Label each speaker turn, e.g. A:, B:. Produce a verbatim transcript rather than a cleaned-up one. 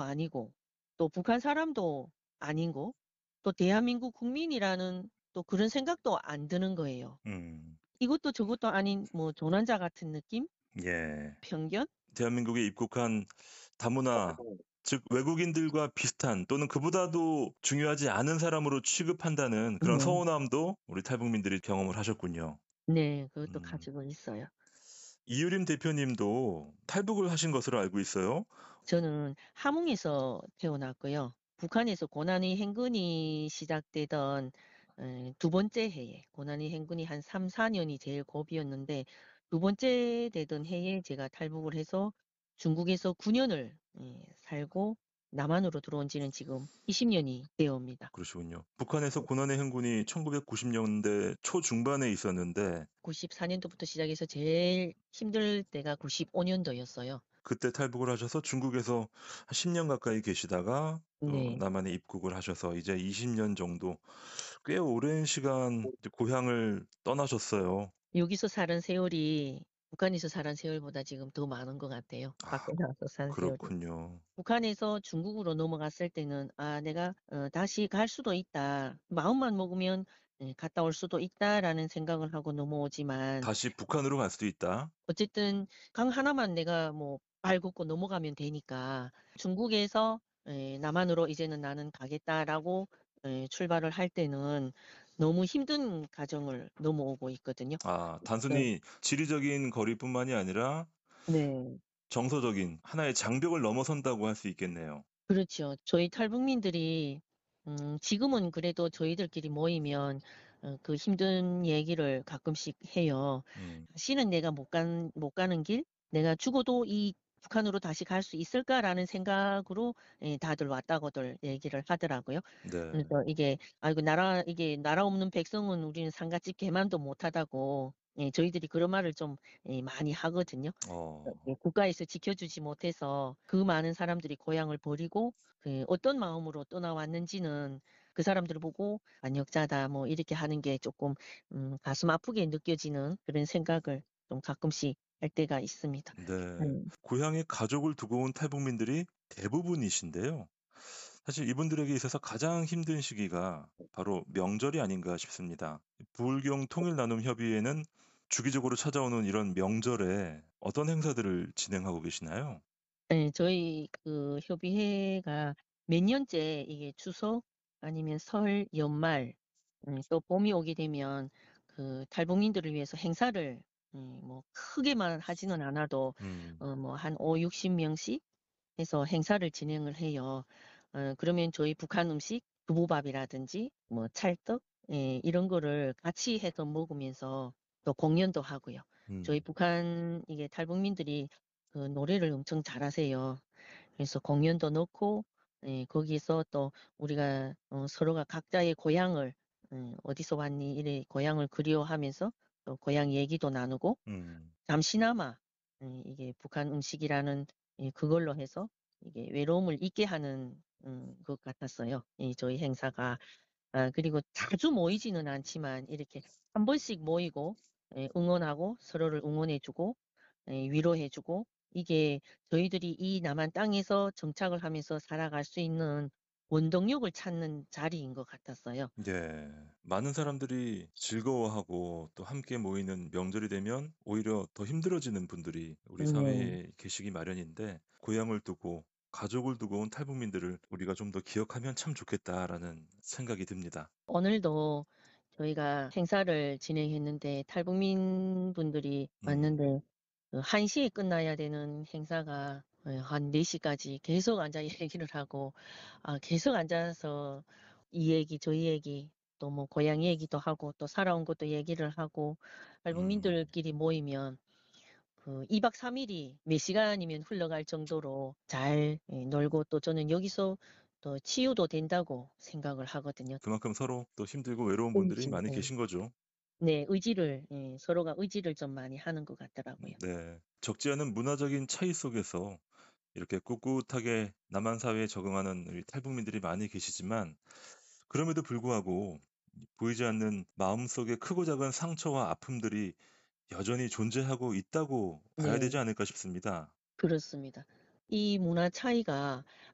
A: 아니고 또 북한 사람도 아니고 또 대한민국 국민이라는 또 그런 생각도 안 드는 거예요.
B: 음.
A: 이것도 저것도 아닌 뭐 조난자 같은 느낌?
B: 예.
A: 편견?
B: 대한민국에 입국한 다문화 즉 외국인들과 비슷한 또는 그보다도 중요하지 않은 사람으로 취급한다는 그런
A: 네.
B: 서운함도 우리 탈북민들이 경험을 하셨군요.
A: 네. 그것도
B: 음.
A: 가지고 있어요.
B: 이유림 대표님도 탈북을 하신 것으로 알고 있어요?
A: 저는 함흥에서 태어났고요. 북한에서 고난의 행군이 시작되던 에, 두 번째 해에 고난의 행군이 한 삼사 년이 제일 고비였는데 두 번째 되던 해에 제가 탈북을 해서 중국에서 구 년을 예, 살고 남한으로 들어온 지는 지금 이십 년이 되어옵니다.
B: 그러시군요. 북한에서 고난의 행군이 천구백구십 년대 초중반에 있었는데
A: 구십사 년도부터 시작해서 제일 힘들 때가 구십오 년도였어요.
B: 그때 탈북을 하셔서 중국에서 한 십 년 가까이 계시다가 또
A: 네.
B: 남한에 입국을 하셔서 이제 이십 년 정도 꽤 오랜 시간 이제 고향을 떠나셨어요.
A: 여기서 살은 세월이 북한에서 살은 세월보다 지금 더 많은 것 같아요.
B: 아
A: 밖에 나가서 산 세월이.
B: 그렇군요.
A: 북한에서 중국으로 넘어갔을 때는 '아 내가 어 다시 갈 수도 있다. 마음만 먹으면 예 갔다 올 수도 있다.'라는 생각을 하고 넘어오지만
B: 다시 북한으로 갈 수도 있다.
A: 어쨌든 강 하나만 내가 뭐 발 긋고 넘어가면 되니까 중국에서 예 '남한으로 이제는 나는 가겠다.'라고 예 출발을 할 때는 너무 힘든 과정을 넘어오고 있거든요.
B: 아
A: 네.
B: 단순히 지리적인 거리뿐만이 아니라
A: 네.
B: 정서적인 하나의 장벽을 넘어선다고 할 수 있겠네요.
A: 그렇죠. 저희 탈북민들이 음 지금은 그래도 저희들끼리 모이면 어 그 힘든 얘기를 가끔씩 해요.
B: 음.
A: '다시는 내가 못 간 못 가는 길? 내가 죽어도 이 북한으로 다시 갈 수 있을까?'라는 생각으로 예 다들 왔다고들 얘기를 하더라고요. 그래서
B: 네.
A: 이게 아이고 나라 이게 "나라 없는 백성은 우리는 상갓집 개만도 못하다."고 예 저희들이 그런 말을 좀 예 많이 하거든요. 어
B: 어.
A: 예 국가에서 지켜주지 못해서 그 많은 사람들이 고향을 버리고 그 어떤 마음으로 떠나왔는지는 그 사람들을 보고 '반역자다.' 뭐 이렇게 하는 게 쪼끔 음 가슴 아프게 느껴지는 그런 생각을 좀 가끔씩 할 때가 있습니다.
B: 네.
A: 음.
B: 고향에 가족을 두고 온 탈북민들이 대부분이신데요. 사실 이분들에게 있어서 가장 힘든 시기가 바로 명절이 아닌가 싶습니다. 부울경 통일나눔협의회는 주기적으로 찾아오는 이런 명절에 어떤 행사들을 진행하고 계시나요?
A: 예. 저희 그 협의회가 몇 년째 이게 추석 아니면 설, 연말 음 또 봄이 오게 되면 그 탈북민들을 위해서 행사를 음 뭐 크게만 하지는 않아도
B: 음.
A: 어 뭐 한 오육십 명씩 해서 행사를 진행을 해요. 어 그러면 저희 북한 음식 두부밥이라든지 뭐 찰떡 예 이런 거를 같이 해서 먹으면서 또 공연도 하고요. 저희
B: 음.
A: 북한 이게 탈북민들이 그 노래를 엄청 잘하세요. 그래서 공연도 넣고 예 거기서 또 우리가 어 서로가 각자의 고향을 음 "어디서 왔니?" 이래 고향을 그리워하면서 또 고향 얘기도 나누고
B: 음.
A: 잠시나마 예 이게 북한 음식이라는 예 그걸로 해서 이게 외로움을 잊게 하는 음 것 같았어요, 이 저희 행사가. 아 그리고 자주 모이지는 않지만 이렇게 한 번씩 모이고 예 응원하고 서로를 응원해 주고 예 위로해 주고 이게 저희들이 이 남한 땅에서 정착을 하면서 살아갈 수 있는 원동력을 찾는 자리인 것 같았어요.
B: 네. 많은 사람들이 즐거워하고 또 함께 모이는 명절이 되면 오히려 더 힘들어지는 분들이 우리
A: 네.
B: 사회에 계시기 마련인데 고향을 두고 가족을 두고 온 탈북민들을 우리가 좀 더 기억하면 참 좋겠다라는 생각이 듭니다.
A: 오늘도 저희가 행사를 진행했는데 탈북민 분들이
B: 음.
A: 왔는데 그 한 시에 끝나야 되는 행사가 예 한 네 시까지 계속 앉아 얘기를 하고 아 계속 앉아서 이 얘기 저 얘기 또 뭐 고향 얘기도 하고 또 살아온 것도 얘기를 하고
B: 음.
A: 탈북민들끼리 모이면 그 이 박 삼 일이 몇 시간이면 흘러갈 정도로 잘 예 놀고 또 저는 여기서 또 치유도 된다고 생각을 하거든요.
B: 그만큼 서로 또 힘들고 외로운 분들이
A: 의지
B: 많이
A: 예.
B: 계신 거죠.
A: 네. 의지를 예 서로가 의지를 좀 많이 하는 것 같더라고요.
B: 네. 적지 않은 문화적인 차이 속에서 이렇게 꿋꿋하게 남한 사회에 적응하는 우리 탈북민들이 많이 계시지만 그럼에도 불구하고 보이지 않는 마음속에 크고 작은 상처와 아픔들이 여전히 존재하고 있다고 봐야 되지
A: 네.
B: 않을까 싶습니다.
A: 그렇습니다. 이 문화 차이가